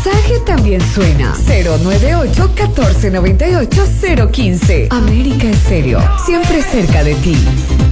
mensaje también suena 098-1498-015. América Estéreo, siempre cerca de ti.